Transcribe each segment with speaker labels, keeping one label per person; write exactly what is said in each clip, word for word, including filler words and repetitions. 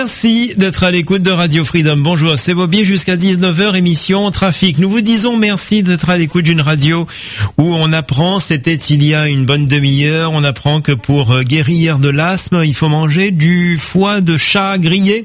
Speaker 1: Merci d'être à l'écoute de Radio Freedom. Bonjour, c'est Bobby jusqu'à dix-neuf heures, émission Trafic. Nous vous disons merci d'être à l'écoute d'une radio où on apprend, c'était il y a une bonne demi-heure, on apprend que pour guérir de l'asthme, il faut manger du foie de chat grillé.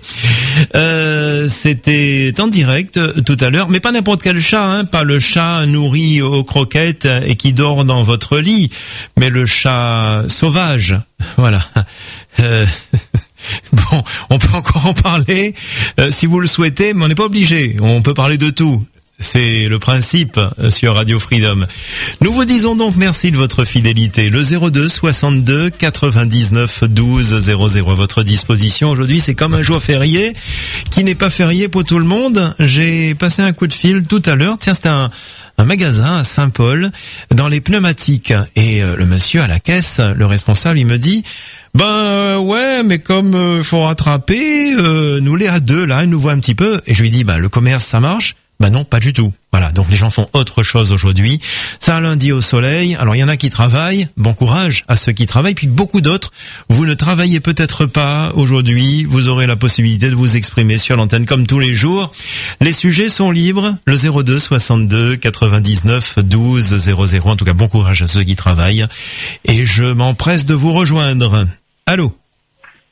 Speaker 1: Euh, c'était en direct tout à l'heure, mais pas n'importe quel chat, hein, pas le chat nourri aux croquettes et qui dort dans votre lit, mais le chat sauvage. Voilà. Euh... Bon, on peut encore en parler euh, si vous le souhaitez, mais on n'est pas obligé. On peut parler de tout. C'est le principe euh, sur Radio Freedom. Nous vous disons donc merci de votre fidélité. Le zéro deux soixante-deux quatre-vingt-dix-neuf douze zéro zéro à votre disposition. Aujourd'hui, c'est comme un jour férié qui n'est pas férié pour tout le monde. J'ai passé un coup de fil tout à l'heure. Tiens, c'était un... un magasin à Saint-Paul dans les pneumatiques et euh, le monsieur à la caisse, le responsable, il me dit ben euh, ouais mais comme euh, faut rattraper euh, nous les à deux là, il nous voit un petit peu et je lui dis ben le commerce ça marche. Ben non, pas du tout. Voilà, donc les gens font autre chose aujourd'hui. C'est un lundi au soleil. Alors il y en a qui travaillent, bon courage à ceux qui travaillent, puis beaucoup d'autres, vous ne travaillez peut-être pas aujourd'hui, vous aurez la possibilité de vous exprimer sur l'antenne comme tous les jours. Les sujets sont libres, le zéro deux soixante-deux quatre-vingt-dix-neuf douze zéro zéro. En tout cas, bon courage à ceux qui travaillent. Et je m'empresse de vous rejoindre. Allô ?
Speaker 2: Allô ?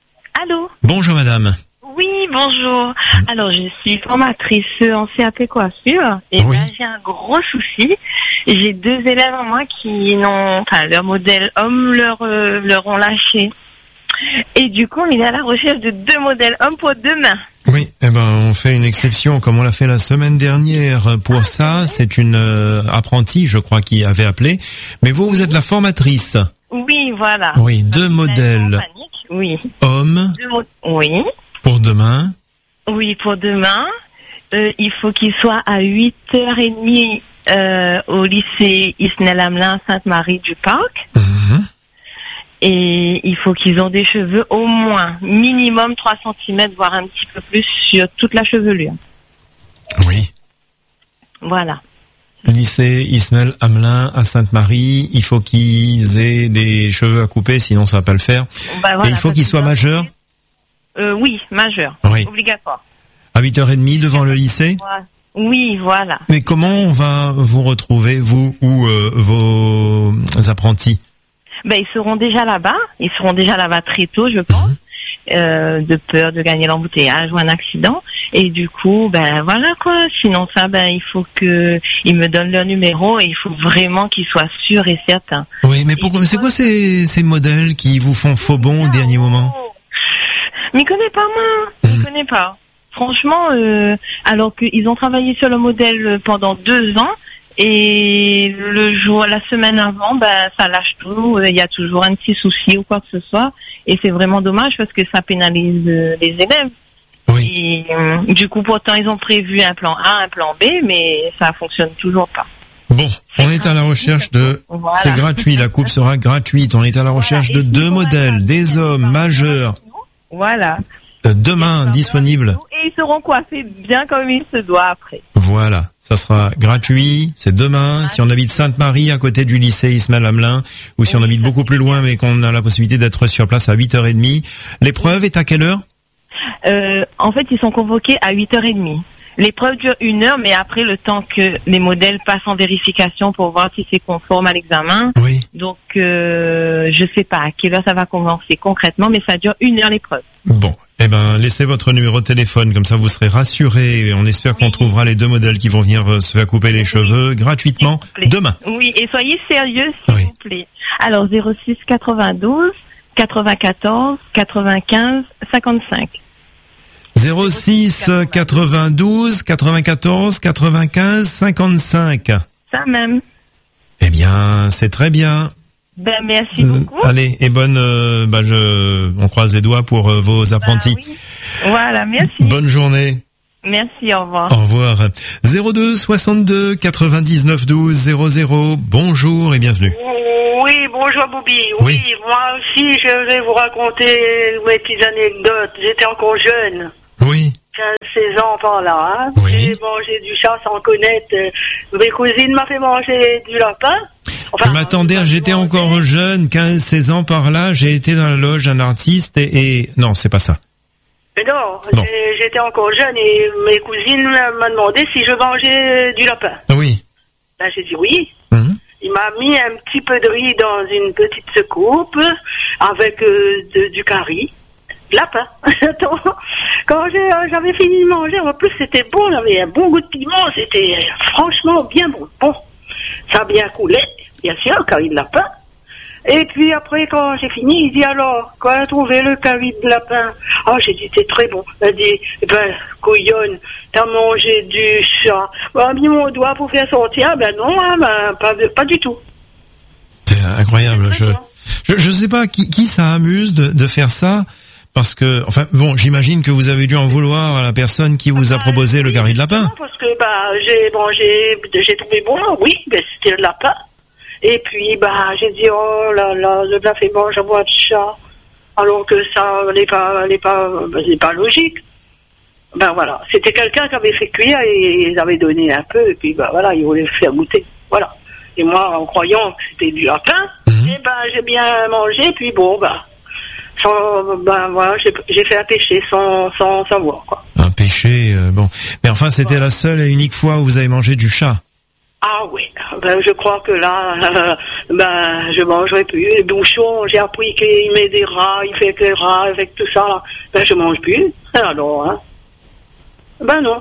Speaker 1: Bonjour madame.
Speaker 2: Oui, bonjour. Alors, je suis formatrice en C A P coiffure et
Speaker 1: oui.
Speaker 2: là, j'ai un gros souci. J'ai deux élèves en moi qui n'ont, enfin, leur modèle homme leur, euh, leur ont lâché. Et du coup, on est à la recherche de deux modèles hommes pour demain.
Speaker 1: Oui, eh ben, on fait une exception comme on l'a fait la semaine dernière. Pour ah, ça, c'est une euh, apprentie, je crois, qui avait appelé. Mais vous, vous êtes la formatrice.
Speaker 2: Oui, voilà.
Speaker 1: Oui, deux modèles.
Speaker 2: Oui.
Speaker 1: Hommes.
Speaker 2: Deux mo- oui.
Speaker 1: Pour demain.
Speaker 2: Oui, pour demain. Euh, il faut qu'ils soient à huit heures trente euh, au lycée Isnel Hamelin Sainte-Marie du Parc.
Speaker 1: Mmh.
Speaker 2: Et il faut qu'ils ont des cheveux au moins minimum trois centimètres, voire un petit peu plus sur toute la chevelure.
Speaker 1: Oui.
Speaker 2: Voilà.
Speaker 1: Lycée Ismaël Hamelin à Sainte-Marie, il faut qu'ils aient des cheveux à couper, sinon ça va pas le faire.
Speaker 2: Bah voilà,
Speaker 1: et il faut qu'ils soient majeurs.
Speaker 2: Euh, oui, majeur.
Speaker 1: Oui.
Speaker 2: Obligatoire.
Speaker 1: À huit heures trente devant le lycée.
Speaker 2: Oui, voilà.
Speaker 1: Mais comment on va vous retrouver, vous ou euh, vos apprentis?
Speaker 2: Ben, ils seront déjà là-bas. Ils seront déjà là-bas très tôt, je pense. Mmh. Euh, de peur de gagner l'embouteillage ou un accident. Et du coup, ben voilà quoi. Sinon ça, ben il faut que ils me donnent leur numéro et il faut vraiment qu'ils soient sûrs et certains.
Speaker 1: Oui, mais pourquoi? C'est quoi ces ces modèles qui vous font faux bond au dernier moment?
Speaker 2: M'y connais pas moi. M'y mmh. connais pas. Franchement, euh, alors qu'ils ont travaillé sur le modèle pendant deux ans. Et le jour, la semaine avant, ben ça lâche tout. Il y a toujours un petit souci ou quoi que ce soit, et c'est vraiment dommage parce que ça pénalise les élèves.
Speaker 1: Oui.
Speaker 2: Et euh, du coup, pourtant, ils ont prévu un plan A, un plan B, mais ça fonctionne toujours pas.
Speaker 1: Bon, on est à la recherche de. Voilà. C'est gratuit, la coupe sera gratuite. On est à la recherche voilà. de deux modèles, des hommes majeurs.
Speaker 2: Voilà.
Speaker 1: Demain disponible.
Speaker 2: Et ils seront coiffés bien comme il se doit après.
Speaker 1: Voilà, ça sera gratuit, c'est demain. Si on habite Sainte-Marie à côté du lycée Ismaël Hamelin, ou si on habite beaucoup plus loin mais qu'on a la possibilité d'être sur place à huit heures trente, l'épreuve est à quelle heure?
Speaker 2: euh, En fait, ils sont convoqués à huit heures trente. L'épreuve dure une heure, mais après le temps que les modèles passent en vérification pour voir si c'est conforme à l'examen.
Speaker 1: Oui.
Speaker 2: Donc, euh, je sais pas à quelle heure ça va commencer concrètement, mais ça dure une heure l'épreuve.
Speaker 1: Bon, eh ben laissez votre numéro de téléphone, comme ça vous serez rassurés. Et on espère qu'on oui. trouvera les deux modèles qui vont venir se faire couper les oui. cheveux gratuitement demain.
Speaker 2: Oui, et soyez sérieux s'il oui. vous plaît. Alors zéro six quatre-vingt-douze quatre-vingt-quatorze quatre-vingt-quinze cinquante-cinq.
Speaker 1: zéro six quatre-vingt-douze quatre-vingt-quatorze quatre-vingt-quinze cinquante-cinq.
Speaker 2: Ça même.
Speaker 1: Eh bien, c'est très bien.
Speaker 2: Ben merci euh, beaucoup.
Speaker 1: Allez, et bonne, euh, bah je, on croise les doigts pour euh, vos apprentis.
Speaker 2: Ben, oui. Voilà, merci.
Speaker 1: Bonne journée.
Speaker 2: Merci, au revoir.
Speaker 1: Au revoir. zéro deux soixante-deux quatre-vingt-dix-neuf douze zéro zéro. Bonjour et bienvenue.
Speaker 3: Oui, bonjour Bobby. Oui, oui, moi aussi je vais vous raconter mes petites anecdotes. J'étais encore jeune.
Speaker 1: Oui.
Speaker 3: quinze seize ans par là. Hein.
Speaker 1: Oui.
Speaker 3: J'ai mangé du chat sans connaître. Mes cousines m'ont fait manger du lapin.
Speaker 1: Enfin, mais attendez, j'étais encore jeune, quinze seize ans par là, j'ai été dans la loge d'un artiste et, et... Non, c'est pas ça.
Speaker 3: Mais non,
Speaker 1: Bon.
Speaker 3: j'étais encore jeune et mes cousines m'ont demandé si je mangeais du lapin.
Speaker 1: Oui.
Speaker 3: Ben, j'ai dit oui.
Speaker 1: Mhm.
Speaker 3: Il m'a mis un petit peu de riz dans une petite soucoupe avec euh, de, du curry. Lapin. Attends, quand j'ai, euh, j'avais fini de manger, en plus c'était bon, il avait un bon goût de piment, c'était franchement bien bon. Bon, ça a bien coulé, bien sûr, le curry de lapin. Et puis après, quand j'ai fini, il dit alors, quand on a trouvé le curry de lapin? Ah, j'ai dit, c'est très bon. Il a dit, eh ben, couillonne, t'as mangé du chat. Ben, mis mon doigt pour faire sortir, ben non, hein, ben, pas, pas du tout.
Speaker 1: C'est incroyable. Je,
Speaker 3: Bon.
Speaker 1: je, je sais pas qui, qui ça amuse de, de faire ça. Parce que, enfin, bon, j'imagine que vous avez dû en vouloir à la personne qui vous a proposé le curry de lapin.
Speaker 3: Parce que, bah, j'ai, bon, j'ai, j'ai trouvé bon, oui, ben, c'était le lapin. Et puis, bah, j'ai dit, oh là là, le lapin fait manger à boire de chat. Alors que ça n'est pas, n'est pas, ben, c'est pas logique. Ben voilà. C'était quelqu'un qui avait fait cuire et ils avaient donné un peu, et puis, ben voilà, ils voulaient faire goûter. Voilà. Et moi, en croyant que c'était du lapin,
Speaker 1: Mhm.
Speaker 3: et ben, j'ai bien mangé, puis bon, ben, sans, ben voilà, j'ai, j'ai fait un péché sans, sans savoir, quoi.
Speaker 1: Un péché, euh, bon. Mais enfin, c'était la seule et unique fois où vous avez mangé du chat.
Speaker 3: Ah oui, ben, je crois que là, euh, ben, je mangerai plus. Les bouchons, j'ai appris qu'il met des rats, il fait que les rats avec tout ça, là. Ben, je mange plus. Alors, hein. Ben non.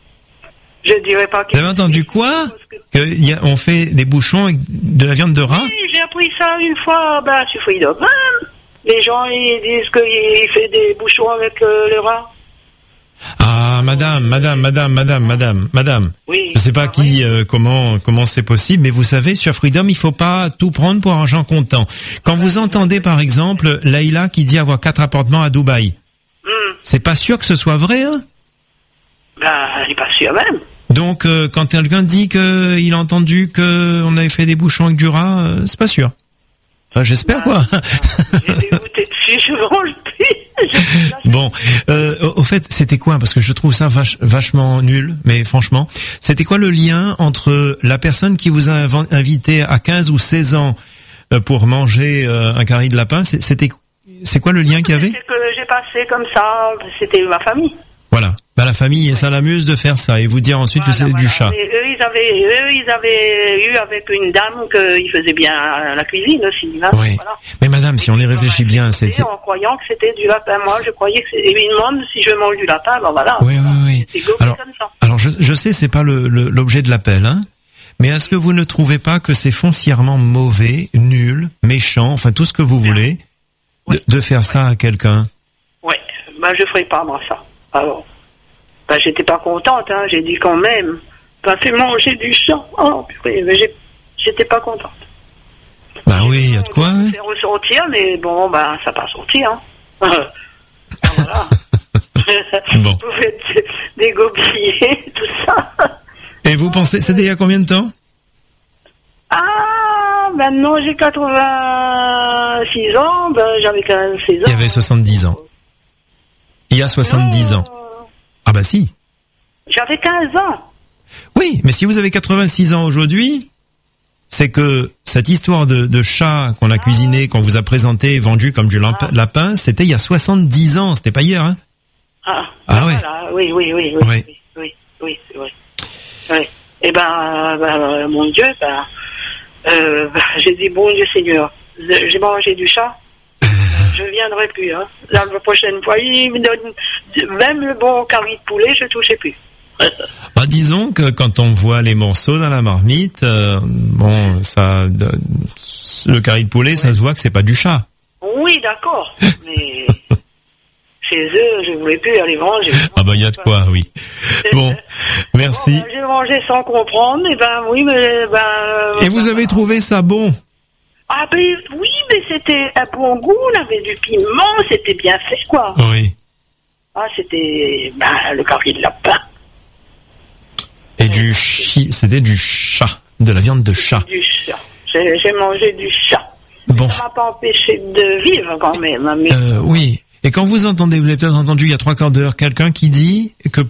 Speaker 3: Je dirais pas que...
Speaker 1: Vous avez entendu quoi? Que y a, on fait des bouchons avec de la viande de rat?
Speaker 3: Oui, j'ai appris ça une fois, ben, sur Freedom. Hein. Les gens, ils disent qu'il fait des bouchons avec euh, les rats.
Speaker 1: Ah, madame, madame, madame, madame, madame, madame.
Speaker 3: Oui.
Speaker 1: Je sais pas
Speaker 3: Ah,
Speaker 1: qui,
Speaker 3: oui.
Speaker 1: euh, comment, comment c'est possible, mais vous savez, sur Freedom, il faut pas tout prendre pour argent comptant. Quand vous entendez, par exemple, Laïla qui dit avoir quatre appartements à Dubaï,
Speaker 3: Hmm.
Speaker 1: c'est pas sûr que ce soit vrai, hein?
Speaker 3: Ben, je suis pas sûr même.
Speaker 1: Donc, euh, quand quelqu'un dit que il a entendu que on avait fait des bouchons avec du rat, euh, c'est pas sûr. Enfin, j'espère, quoi.
Speaker 3: J'ai dégoûté dessus, je mange plus.
Speaker 1: Bon, euh, au au fait, c'était quoi? Parce que je trouve ça vache, vachement nul, mais franchement, c'était quoi le lien entre la personne qui vous a inv- invité à quinze ou seize ans euh, pour manger euh, un curry de lapin? C'est- C'était, c'est quoi le lien qu'il y avait?
Speaker 3: C'est que j'ai passé comme ça, c'était ma famille.
Speaker 1: Voilà. Bah, la famille, et ça l'amuse de faire ça et vous dire ensuite
Speaker 3: Voilà,
Speaker 1: que c'est
Speaker 3: voilà.
Speaker 1: du chat.
Speaker 3: Et eux, ils avaient, eux, ils avaient eu avec une dame qu'ils faisaient bien la cuisine aussi. Hein,
Speaker 1: Oui.
Speaker 3: voilà.
Speaker 1: Mais madame, si on y réfléchit bien, c'est, c'est...
Speaker 3: En croyant que c'était du lapin. Moi, je croyais que c'était... Ils me demandent si je mange du lapin, ben voilà.
Speaker 1: Oui, oui, oui.
Speaker 3: C'est gobé
Speaker 1: Alors,
Speaker 3: comme ça.
Speaker 1: alors je, je sais, c'est pas le, le- l'objet de l'appel, hein. Mais est-ce que vous ne trouvez pas que c'est foncièrement mauvais, nul, méchant, enfin tout ce que vous voulez, de,
Speaker 3: Oui.
Speaker 1: de faire ça à quelqu'un?
Speaker 3: Ouais, ben je ferai pas, moi, ça. Alors, ben j'étais pas contente, hein. J'ai dit quand même, ben fait manger du chat. Oh, purée, mais j'ai... j'étais pas contente.
Speaker 1: Bah oui, il y a de quoi, hein.
Speaker 3: C'est ressortir, mais bon, ben, ça pas sorti, hein. Voilà.
Speaker 1: Bon.
Speaker 3: Vous faites des gobillets, tout ça.
Speaker 1: Et vous pensez, c'était il y a combien de temps?
Speaker 3: Ah, maintenant j'ai quatre-vingt-six ans, ben j'avais quand même seize ans.
Speaker 1: Il y avait soixante-dix ans. Il y a soixante-dix ans. Ah bah si.
Speaker 3: J'avais quinze ans.
Speaker 1: Oui, mais si vous avez quatre-vingt-six ans aujourd'hui, c'est que cette histoire de, de chat qu'on a cuisiné, qu'on vous a présenté, vendu comme du lamp- lapin, c'était il y a soixante-dix ans, c'était pas hier, hein?
Speaker 3: Ah,
Speaker 1: Ah ouais.
Speaker 3: voilà. Oui, oui, oui, oui,
Speaker 1: Ouais.
Speaker 3: oui, oui, oui, c'est vrai. Oui. Eh ben, euh, ben, euh, mon Dieu, ben, euh, ben, j'ai dit, bon Dieu Seigneur, j'ai mangé du chat, je viendrai plus, hein. La prochaine fois, il me donne, même le bon curry de poulet, je touchais plus.
Speaker 1: Bah, disons que quand on voit les morceaux dans la marmite, euh, bon, ça, de- le curry de poulet, ça se voit que c'est pas du chat.
Speaker 3: Oui, d'accord, mais chez eux, je voulais plus aller manger.
Speaker 1: Ah bah il y a de quoi, oui. Bon, merci.
Speaker 3: Bon, ben, j'ai mangé sans comprendre, et ben oui, mais ben.
Speaker 1: Et vous avez trouvé ça bon?
Speaker 3: Ah ben oui, mais c'était un bon goût, on avait du piment, c'était bien fait, quoi.
Speaker 1: Oui.
Speaker 3: Ah, c'était ben, le curry de lapin.
Speaker 1: Et du chi, c'était du chat, de la viande de chat.
Speaker 3: Du chat. J'ai, j'ai mangé du chat.
Speaker 1: Bon.
Speaker 3: Ça m'a pas empêché de vivre quand même. hein, Mais...
Speaker 1: Euh, oui. Et quand vous entendez, vous avez peut-être entendu il y a trois quarts d'heure quelqu'un qui dit que